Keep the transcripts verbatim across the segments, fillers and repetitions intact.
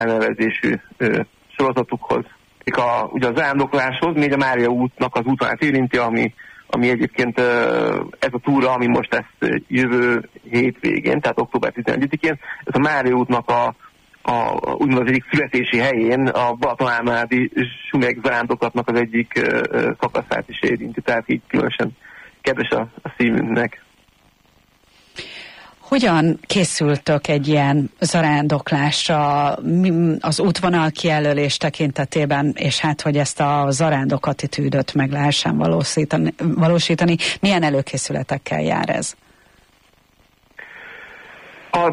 elnevezésű sorozatukhoz. A, ugye a zarándokláshoz még a Mária útnak az útvonalát érinti, ami, ami egyébként ez a túra, ami most lesz jövő hétvégén, tehát október tizenegyedikén, ez a Mária útnak a, a úgymond az egyik születési helyén a Balatonármádi Sumeg zarándoklatnak az egyik szakaszát is érinti, tehát így különösen kedves a, a szívünknek. Hogyan készültök egy ilyen zarándoklásra az útvonal kijelölés tekintetében, és hát, hogy ezt a zarándok attitűdöt meg lehessen valósítani, valósítani? Milyen előkészületekkel jár ez? A,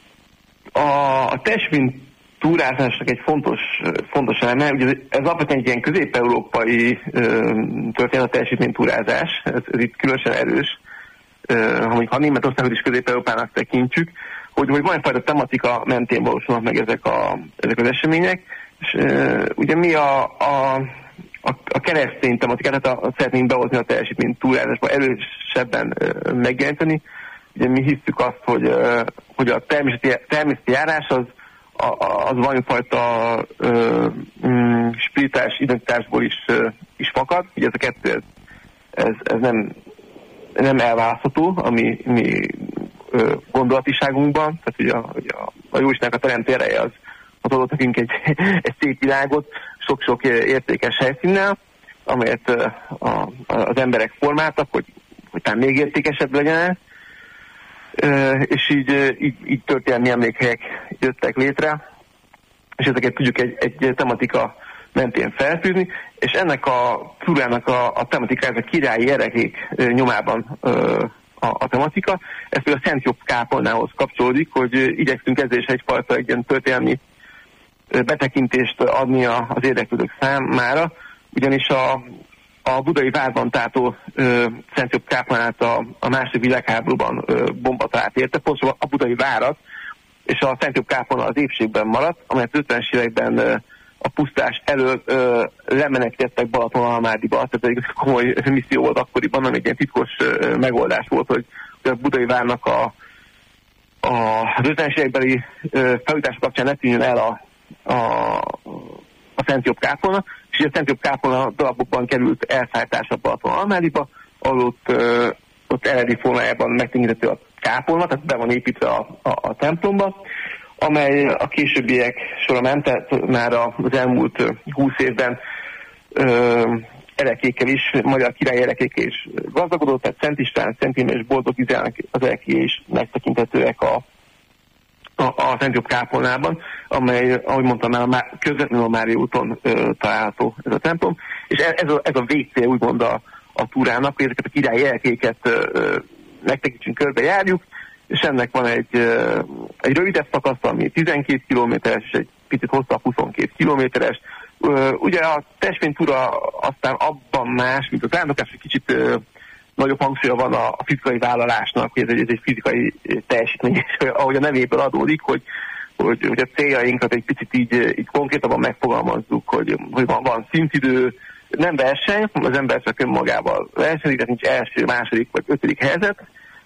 a, a testvind túrázásnak egy fontos, fontos eleme, ugye ez alapvetően egy ilyen közép-európai történet a teljesítménytúrázás, ez, ez itt különösen erős. Uh, ha mondjuk ha Németországot is Közép-Európának tekintjük, hogy, hogy van egyfajta tematika mentén valósulnak meg ezek, a, ezek az események, és uh, ugye mi a, a, a, a keresztény tematikát, tehát a, a szeretnénk behozni a teljesítmény túrázásba, erősebben uh, megjelenteni. Ugye mi hisztük azt, hogy, uh, hogy a természeti, természeti járás az, a, az valamifajta uh, um, spiritás identitásból is, uh, is fakad, ugye ez a kettő, ez, ez nem nem elválasztható a mi, mi ö, gondolatiságunkban, tehát ugye a, ugye a, a Jóistennek a teremtő ereje az, az adott nekünk egy, egy szép világot, sok-sok értékes helyszínnel, amelyet ö, a, az emberek formáltak, hogy, hogy talán még értékesebb legyen, ö, és így, így, így történelmi emlékhelyek jöttek létre, és ezeket tudjuk egy, egy tematika mentén felfűzni, és ennek a túrának a, a tematika, ez a királyi erekék nyomában ö, a, a tematika. Ez pedig a Szent Jobb kápolnához kapcsolódik, hogy igyekszünk ezzel is egyfajta egy ilyen történelmi betekintést adni az érdeklődők számára, ugyanis a, a budai várban tátó ö, Szent Jobb kápolnát a, a második világháborúban ö, bombatalát érte, pontosan a budai várat, és a Szent Jobb kápolna az épségben maradt, amelyet ötvenes években ö, a pusztás elől ö, lemenektettek Balatonalmádiba, tehát egy komoly misszió volt akkoriban, ami egy ilyen titkos ö, megoldás volt, hogy a budai várnak a, a, az ötvenes évekbeli felújítások kapcsán ne tűnjön el a, a, a Szent Jobb kápolna, és a Szent Jobb kápolna darabokban került elszállításra Balatonalmádiba, ahol ott, ö, ott eredeti formájában megtekinthető a kápolna, tehát be van építve a, a, a templomba, amely a későbbiek során ment, tehát már az elmúlt húsz évben ö, erekékkel is, magyar király erekékkel is gazdagodott, tehát Szent István, Szent Íme és Boldog Izsának az erekéje is megtekinthetőek a, a, a Szent Jobb kápolnában, amely, ahogy mondtam már, már közvetlenül a Mária úton ö, található ez a templom, és ez a, ez a végcél úgymond a, a túrának, hogy ezeket a királyi erekéket ö, megtekintsünk, körbejárjuk, és ennek van egy, egy rövidebb szakasz, ami tizenkét kilométeres, és egy picit hosszabb huszonkét kilométeres. Ugye a testvénytúra aztán abban más, mint a zarándokás, egy kicsit nagyobb hangsúlya van a, a fizikai vállalásnak, hogy ez egy, ez egy fizikai teljesítmény, és ahogy a nevéből adódik, hogy, hogy, hogy a céljainkat egy picit így, így konkrétabban megfogalmazzuk, hogy, hogy van, van szintidő, nem verseny, az ember csak önmagával versenyzik, tehát nincs első, második vagy ötödik helyzet,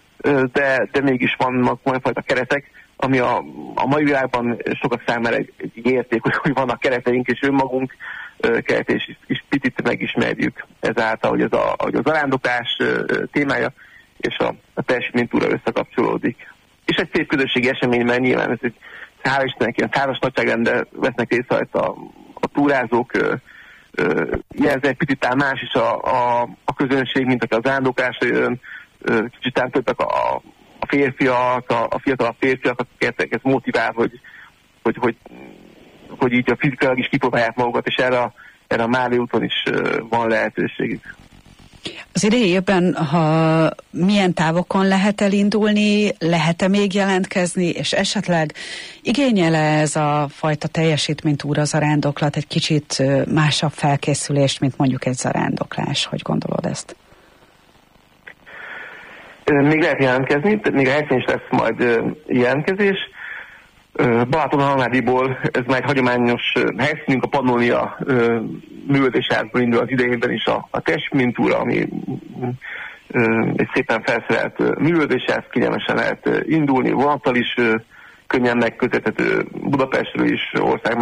de, de mégis vannak olyanfajta keretek, ami a, a mai világban sokak számára egy, egy érték, hogy, hogy vannak kereteink, és önmagunk keretét is, is picit megismerjük ezáltal, hogy, ez a, hogy az zarándoklás témája és a, a teljesítménytúra összekapcsolódik. És egy szép közösségi esemény, mert nyilván ez egy hála Istennek ilyen száros nagyságrendben vesznek részt a, a túrázók, jelzi egy picit talán más is a, a, a közönség, mint aki a zarándoklásra jön, kicsit talán többek a, a férfiak, a, a fiatalabb férfiak, akiket ez motivál, hogy, hogy, hogy, hogy így a fizikailag is kipróbálják magukat, és erre a, erre a Mária úton is van lehetőségük. Az idei évben, ha milyen távokon lehet elindulni, lehet-e még jelentkezni, és esetleg igényel-e ez a fajta teljesítménytúra, zarándoklat egy kicsit másabb felkészülést, mint mondjuk egy zarándoklás? Hogy gondolod ezt? Még lehet jelentkezni, még a helyszínen is lesz majd jelentkezés. Balatonalmádiból ez már egy hagyományos helyszínünk, a Pannónia művelődésházból indul az idejében is a, a testvénytúra, ami egy szépen felszerelt művelődésház, kényelmesen lehet indulni, vonattal is könnyen megközelíthető, Budapestről is, ország